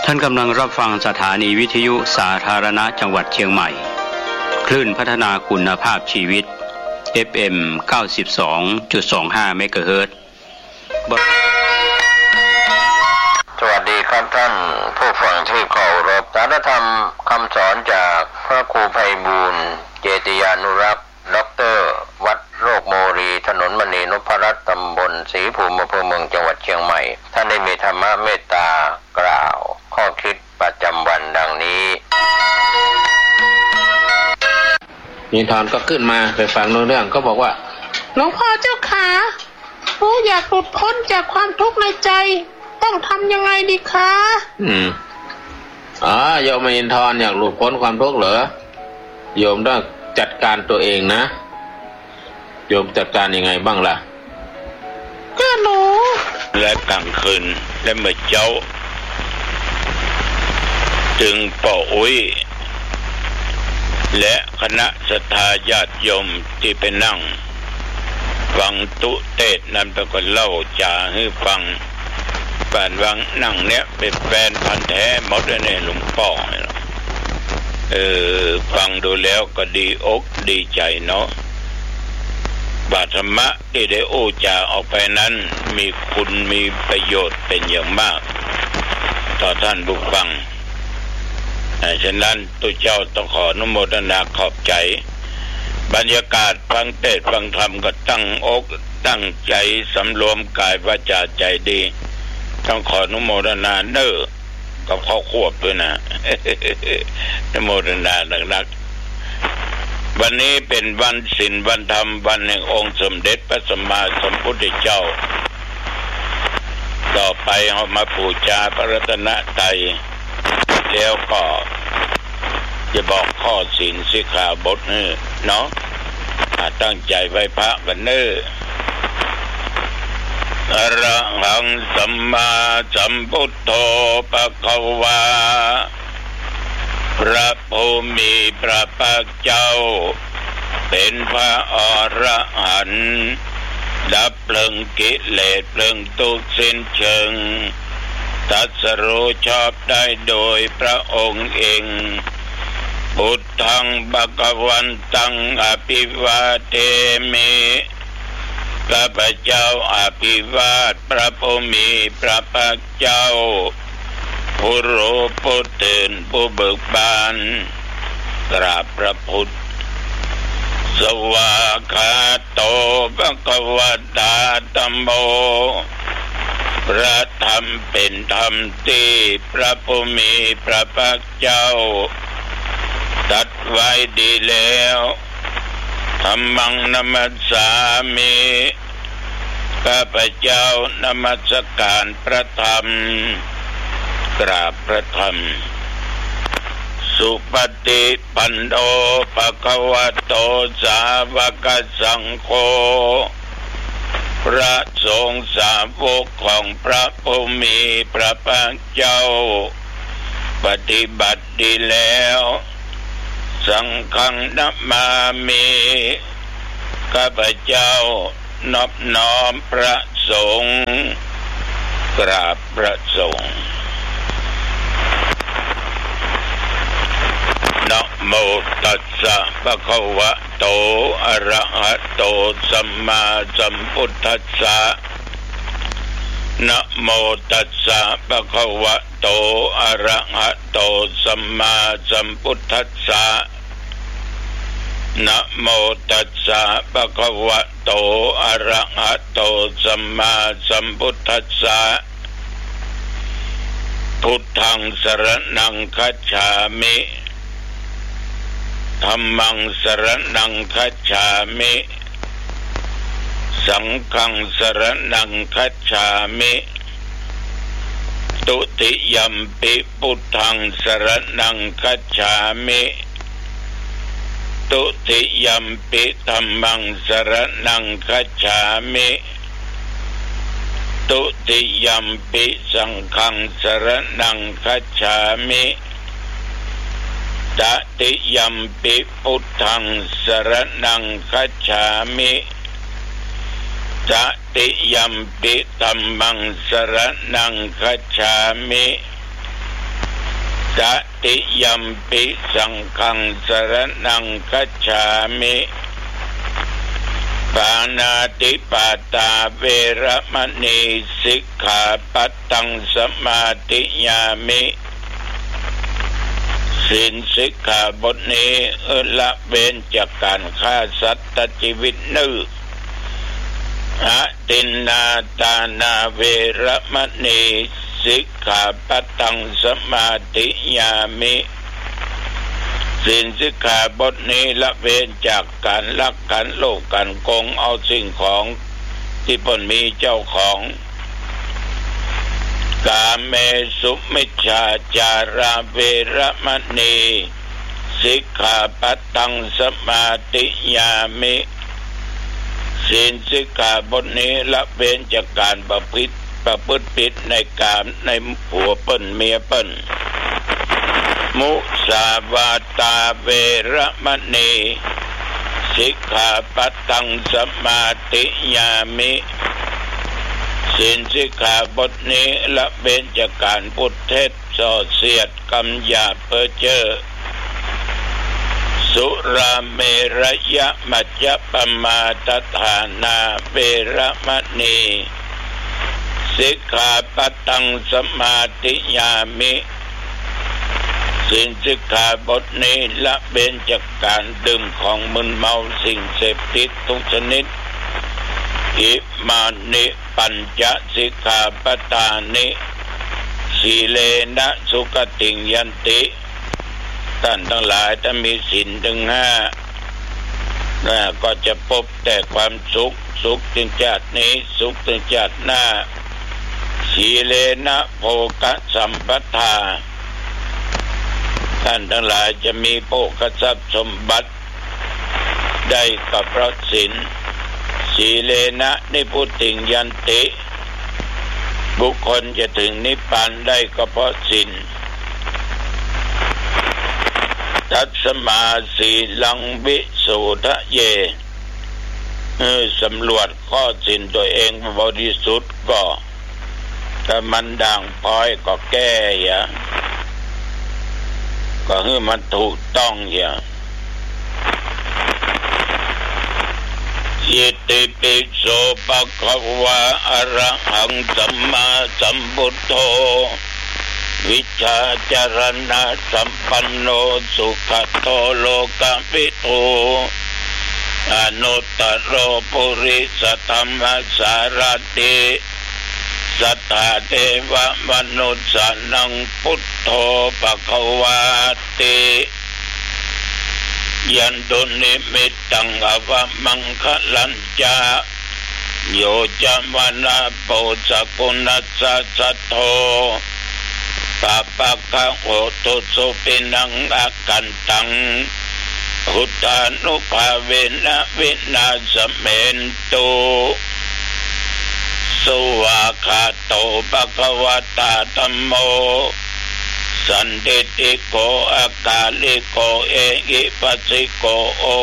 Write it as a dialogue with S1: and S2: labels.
S1: ท่านกำลังรับฟังสถานีวิทยุสาธารณะจังหวัดเชียงใหม่คลื่นพัฒนาคุณภาพชีวิต FM 92.25 เมกะเฮิรตซ์
S2: สวัสดีครับท่านผู้ฟังที่เคารพสารธรรมคำสอนจากพระครูไพบูลย์เจติยานุรักษ์ด็อกเตอร์วัดโรคโมรีถนนมณีนพรัตน์ตำบลศรีภูมิอำเภอเมืองจังหวัดเชียงใหม่ท่านได้มีธรรมะเมตตากล่าวข้อคิดประจำวันดังนี้
S3: นิทานก็ขึ้นมาไปฟังเรื่องก็บอกว่า
S4: หลวงพ่อเจ้าขาหนูอยากหลุดพ้นจากความทุกข์ในใจต้องทำยังไงดีคะ
S3: โยมอินทร์อยากหลุดพ้นความทุกข์เหรอโยมต้องจัดการตัวเองนะโยมจัดการยังไงบ้างล่ะ
S4: ก็หนู
S5: และกลางคืนและเมื่อเจ้าจึงป่ออุ้ยและคณะศรัทธาญาติโยมที่ไปนั่งฟังตุเทศนั้นไปก็เล่าจ่าให้ฟังป่านวังนั่งเนี้ยเป็นแฟนพันธุ์แท้หมดเลยเนี่ยหลวงพ่อฟังดูแล้วก็ดีอกดีใจเนาะบาธรรมะที่ได้โอ้จาออกไปนั้นมีคุณมีประโยชน์เป็นอย่างมากต่อท่านผู้ฟังฉะนั้นตัวเจ้าต้องขออนุโมทนาขอบใจบรรยากาศฟังเทศน์ฟังธรรมก็ตั้งอกตั้งใจสำรวมกายวาจาใจดีต้องขออนุโมทนากับข้อควบด้วยนะ อนุโมทนาหนักๆวันนี้เป็นวันศีลวันธรรมวันแห่งองค์สมเด็จพระสัมมาสัมพุทธเจ้าต่อไปเรามาบูชาพระรัตนตรัยแล้วก็จะบอกข้อศีลสิกขาบทเนาะตั้งใจไว้พระกันอรหังสัมมาสัมพุทโธภควาพระผู้มีพระภาคเจ้าเป็นพระอรหันต์ดับเพลิงกิเลสเพลิงทุกข์สิ้นเชิงตรัสรู้ชอบได้โดยพระองค์เองพุทธังภวันตังอภิวาเทมิข้าพเจ้าอภิวาทพระผู้มีพระภาคเจ้าผู้รู้ผู้ตื่นผู้เบิกบานกราบพระพุทธสวากขาโตภควตาธัมโมพระธรรมเป็นธรรมที่พระผู้มีพระภาคเจ้าตรัสไว้ดีแล้วธัมมังนัมมัสสามิข้าพเจ้านมัสการพระธรรมกราบพระธรรมสุปฏิปันโนภควโตสาวกสังโฆพระสงฆ์สาวกของพระผู้มีพระภาคเจ้าปฏิบัติดีแล้วสังฆังนัมมามิข้าพเจ้านอบน้อมพระสงฆ์กราบพระสงฆ์นะโมตัสสะภะคะวะโตอะระหะโตสัมมาสัมพุทธัสสะนะโมตัสสะภะคะวะโตอะระหะโตสัมมาสัมพุทธัสสะนะโมตัสสะภะคะวะโตอะระหะโตสัมมาสัมพุทธัสสะพุทธังสรณังคัจฉามิธัมมังสรณังคัจฉามิสังฆังสรณังคัจฉามิตุติยัมปิพุทธังสรณังคัจฉามิตุติยัมปิธัมมังสรณังคัจฉามิตุติยัมปิสังฆังสรณังคัจฉามิตติยัมปิพุทธังสรณังคัจฉามิตติยัมปิธัมมังสรณังคัจฉามิ ตตติยัมปิสังฆังสรณังคัจฉามิปานาติปาตาเวระมณีสิกขาปัตตังสมาธิยามิศีลสิกขาบทนี้ละเว้นจากการฆ่าสัตว์ตัดชีวิตนึกอะตินนาตานาเวระมณีสิกขาปัตตังสมาธิยามิศีลสิกขาบทนี้ละเว้นจากการลักขันโลกกันโกงเอาสิ่งของที่ตนมีเจ้าของกาเมสุมิจฉาจาราเวระมณีสิกขาปัตตังสมาธิยามิศีลสิกขาบทนี้ละเว้นจากการประพฤติผิดในกามในผัวเปิ้นเมียเปิ้นมุสาวาตาเวระมณีสิกขาปัตตังสมาธิยามิศีลสิกขาบทนี้ละเว้นจากการพูดเท็จส่อเสียดคำหยาบเพ้อเจ้อสุราเมรยะมัจจปมาทฐานาเวระมณีสิกขาปัตตังสมาธิยามิศีลสิกขาบทนี้ละเว้นจากการดื่มของมึนเมาสิ่งเสพติดทุกชนิดอิมานิปัญจสิกขาปทานิสีเลนะสุขติยันติท่านทั้งหลายถ้ามีศีลถึง5ก็จะพบแต่ความสุขถึงชาตินี้สุขถึงชาติหน้าสีเลนะโภคสัมปทาท่านทั้งหลายจะมีโภคทรัพย์สมบัติได้ก็เพราะศีลสีเลนะนิพุติยันติบุคคลจะถึงนิพพานได้ก็เพราะศีลทัสสมาสีลังวิสุทะเยสำรวจข้อศีลตัวเองบริสุทธิ์ก็ถ้ามันด่างพร้อยก็แก้ก็ให้มันถูกต้องอิติปิโสภะคะวะอะระหังสัมมาสัมพุทโธวิชาจารณะสัมปันโนสุขโตโลกวิทูอนุตตโรปุริสธรรมสารติสัทธาเทวมนุษย์สานังพุทโธภคะวาติยันตุนิมิตตังอวมังคลัญจาโยจามนาโปสักปุณัสสะสัทโธปะปะกะโหตุสุปินังอากันตังหุตานุภาเวนะวินาสเมนตุสุวาคาโตภคะวตาธัมโมสันติติโกอากาลิโกเอหิปัสสิโกโอ